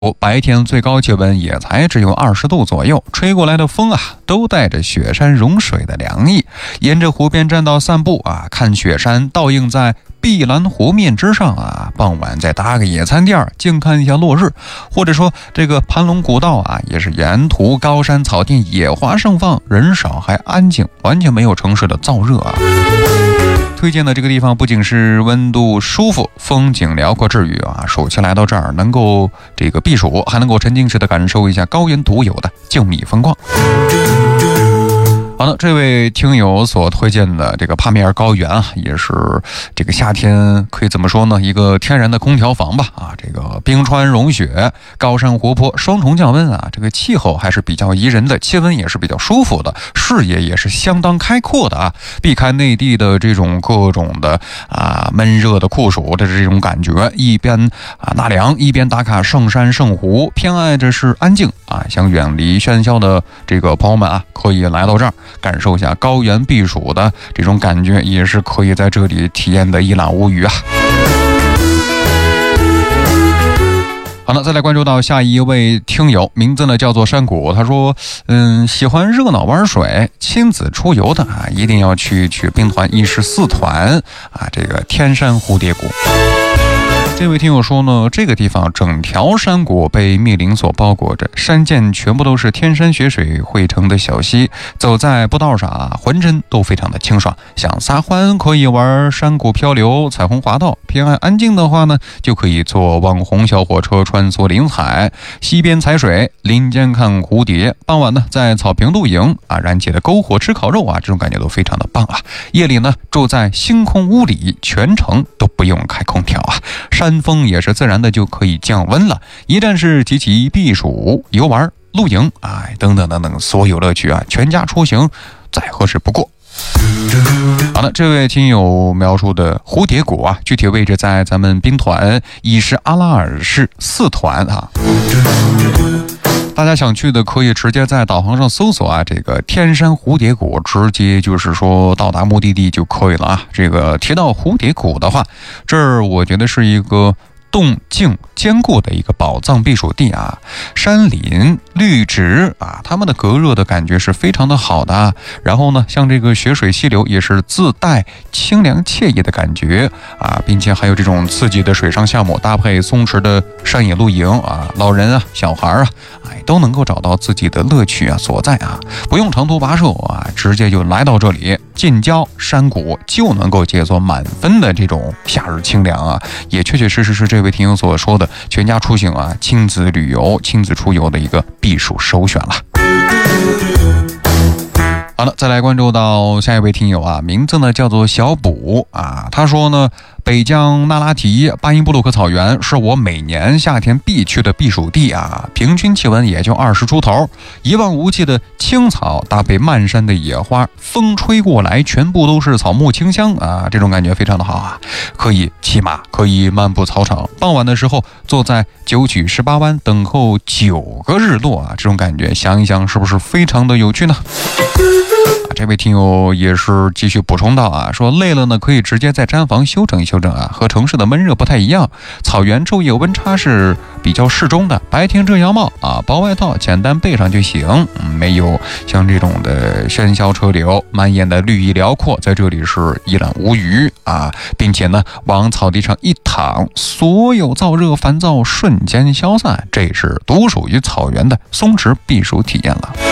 白天最高气温也才只有20度左右，吹过来的风啊，都带着雪山融水的凉意。沿着湖边栈道散步啊，看雪山倒映在碧蓝湖面之上啊，傍晚再搭个野餐垫，静看一下落日。或者说这个盘龙古道啊，也是沿途高山草地野花盛放，人少还安静，完全没有城市的燥热啊。推荐的这个地方不仅是温度舒服，风景辽阔治愈啊，暑期来到这儿能够这个避暑，还能够沉浸式的感受一下高原独有的静谧风光。好的，这位听友所推荐的这个帕米尔高原啊，也是这个夏天可以怎么说呢？一个天然的空调房吧啊，这个冰川融雪，高山湖泊，双重降温啊，这个气候还是比较宜人的，气温也是比较舒服的，视野也是相当开阔的啊，避开内地的这种各种的闷热的酷暑的这种感觉，一边纳凉，一边打卡圣山圣湖，偏爱着是安静啊，想远离喧嚣的这个朋友们啊，可以来到这儿。感受一下高原避暑的这种感觉，也是可以在这里体验的一览无余啊。好了，再来关注到下一位听友，名字呢叫做山谷。他说喜欢热闹玩水亲子出游的啊，一定要去兵团114团啊，这个天山蝴蝶谷。这位听友说呢，这个地方整条山谷被密林所包裹着，山涧全部都是天山雪水汇成的小溪，走在步道上啊，浑身都非常的清爽。想撒欢可以玩山谷漂流、彩虹滑道，偏爱安静的话呢，就可以坐网红小火车穿梭林海，溪边踩水，林间看蝴蝶。傍晚呢，在草坪露营啊，燃起的篝火吃烤肉啊，这种感觉都非常的棒啊。夜里呢，住在星空屋里，全程都不用开空调啊。山风也是自然的就可以降温了，一站式集齐避暑、游玩、露营等等等等，所有乐趣啊，全家出行再合适不过。好了，这位听友描述的蝴蝶谷啊，具体位置在咱们兵团伊阿拉尔市4团啊。大家想去的可以直接在导航上搜索啊，这个天山蝴蝶谷，直接就是说到达目的地就可以了啊。这个提到蝴蝶谷的话，这儿我觉得是一个动静兼顾的一个宝藏避暑地啊，山林绿植啊，他们的隔热的感觉是非常的好的啊。然后呢，像这个雪水溪流也是自带清凉惬意的感觉啊，并且还有这种刺激的水上项目，搭配松弛的山野露营啊，老人啊、小孩啊，都能够找到自己的乐趣啊所在啊，不用长途跋涉啊，直接就来到这里，近郊山谷就能够解锁满分的这种夏日清凉啊，也确确实实是这位听友所说的全家出行啊、亲子旅游、亲子出游的一个避暑首选了。好了，再来关注到下一位听友啊，名字呢叫做小卜啊，他说呢，北疆那拉提巴音布鲁克草原是我每年夏天必去的避暑地啊，平均气温也就20出头，一望无际的青草搭配漫山的野花，风吹过来全部都是草木清香啊，这种感觉非常的好啊，可以骑马，可以漫步草场，傍晚的时候坐在9曲18弯等候9个日落啊，这种感觉想一想是不是非常的有趣呢？这位听友也是继续补充到啊，说累了呢可以直接在毡房休整一休整啊，和城市的闷热不太一样，草原昼夜温差是比较适中的，白天遮阳帽啊，薄外套简单备上就行，没有像这种的喧嚣车流，满眼的绿意辽阔，在这里是一览无余啊，并且呢往草地上一躺，所有燥热烦躁瞬间消散，这是独属于草原的松弛避暑体验了。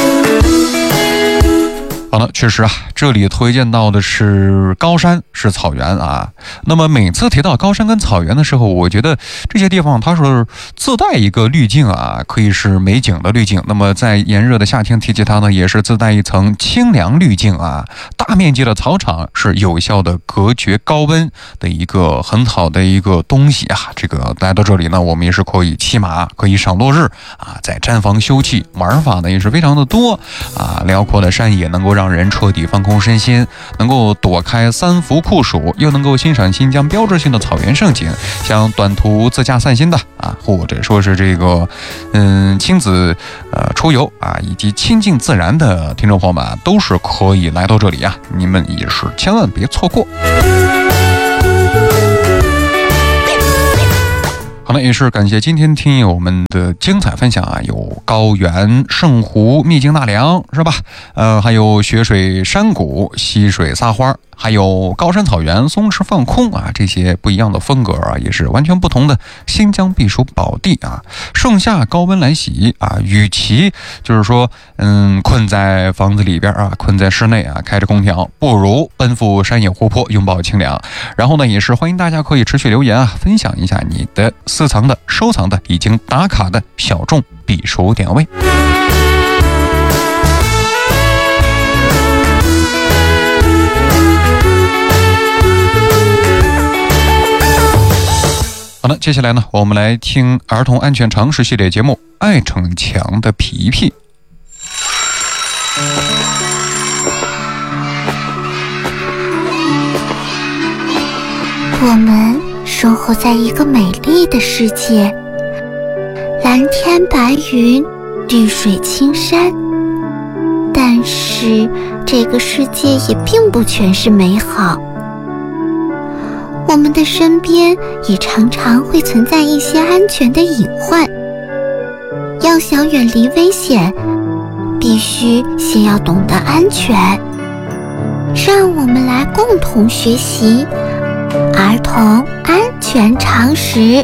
好了，确实啊，这里推荐到的是高山，是草原啊。那么每次提到高山跟草原的时候，我觉得这些地方它是自带一个滤镜啊，可以是美景的滤镜。那么在炎热的夏天提起它呢，也是自带一层清凉滤镜啊。大面积的草场是有效的隔绝高温的一个很好的一个东西啊。这个来到这里呢，我们也是可以骑马，可以赏落日啊，在毡房休憩，玩法呢也是非常的多啊。辽阔的山野能够让人彻底放空身心，能够躲开三伏酷暑，又能够欣赏新疆标志性的草原盛景，像短途自驾散心的啊，或者说是这个亲子出游啊，以及亲近自然的听众朋友们啊，都是可以来到这里啊，你们也是千万别错过。 好了，也是感谢今天听友们的精彩分享啊，有高原、圣湖、秘境纳凉，是吧？还有雪水山谷、溪水撒花，还有高山草原、松弛放空啊，这些不一样的风格啊，也是完全不同的新疆避暑宝地啊。盛夏高温来袭啊，与其就是说困在房子里边啊，困在室内啊，开着空调，不如奔赴山野湖泊，拥抱清凉。然后呢，也是欢迎大家可以持续留言啊，分享一下你的私藏的、收藏的、已经打卡的小众避暑点位。好的，接下来呢，我们来听儿童安全常识系列节目《爱逞强的皮皮》。 我们生活在一个美丽的世界，蓝天白云，绿水青山。但是这个世界也并不全是美好，我们的身边也常常会存在一些安全的隐患。要想远离危险，必须先要懂得安全。让我们来共同学习儿童安全常识。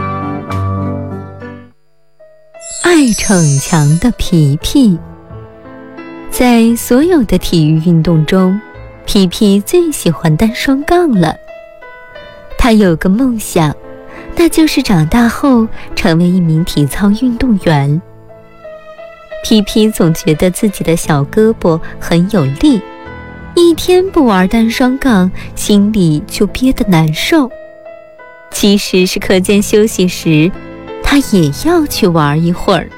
爱逞强的皮皮。在所有的体育运动中，皮皮最喜欢单双杠了。他有个梦想，那就是长大后成为一名体操运动员。皮皮总觉得自己的小胳膊很有力，一天不玩单双杠，心里就憋得难受。即使是课间休息时，他也要去玩一会儿。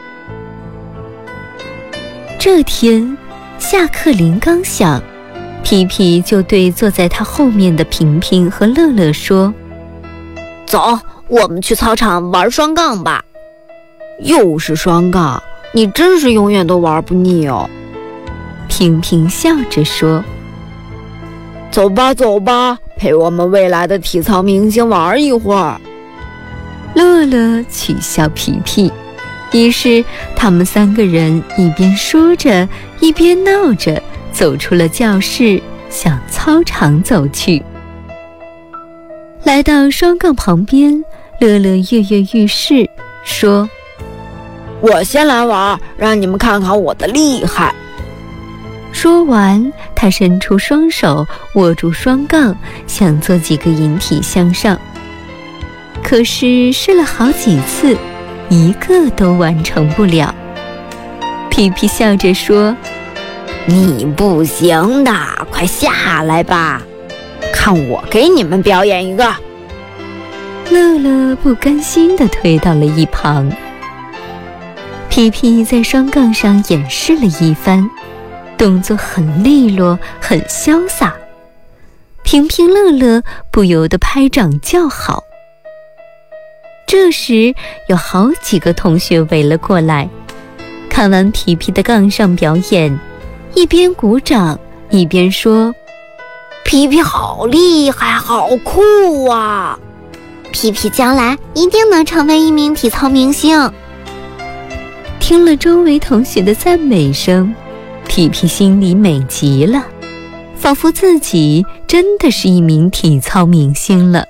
这天，下课铃刚响，皮皮就对坐在他后面的平平和乐乐说：“ 走，我们去操场玩双杠吧。” 又是双杠，你真是永远都玩不腻哦。 平平笑着说：“ 走吧走吧，陪我们未来的体操明星玩一会儿。” 乐乐取笑皮皮，于是他们三个人一边说着一边闹着走出了教室，向操场走去。来到双杠旁边，乐乐跃跃欲试，说：“ 我先来玩，让你们看看我的厉害。” 说完，他伸出双手握住双杠，想做几个引体向上。可是试了好几次，一个都完成不了。皮皮笑着说：“ 你不行的，快下来吧，看我给你们表演一个。” 乐乐不甘心地推到了一旁。皮皮在双杠上演示了一番，动作很利落，很潇洒。平平乐乐不由得拍掌叫好。这时有好几个同学围了过来，看完皮皮的杠上表演，一边鼓掌一边说：“ 皮皮好厉害，好酷啊！ 皮皮将来一定能成为一名体操明星。” 听了周围同学的赞美声，皮皮心里美极了，仿佛自己真的是一名体操明星了。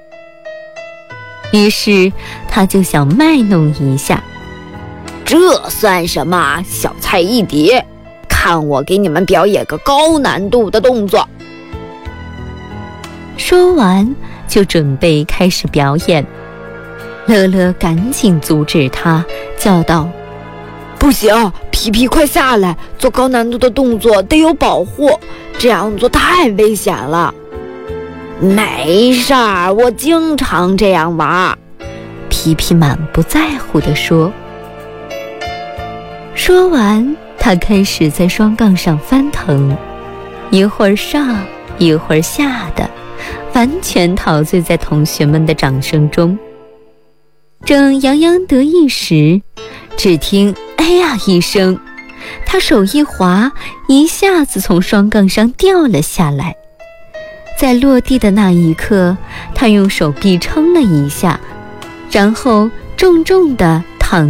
于是他就想卖弄一下：“ 这算什么？小菜一碟，看我给你们表演个高难度的动作。” 说完就准备开始表演。乐乐赶紧阻止他，叫道：“ 不行，皮皮快下来，做高难度的动作得有保护，这样做太危险了。”“ 没事儿，我经常这样玩。” 皮皮满不在乎地说。说完，他开始在双杠上翻腾，一会儿上，一会儿下的，完全陶醉在同学们的掌声中。正洋洋得意时，只听“哎呀”一声，他手一滑，一下子从双杠上掉了下来。在落地的那一刻，他用手臂撑了一下， 然后重重地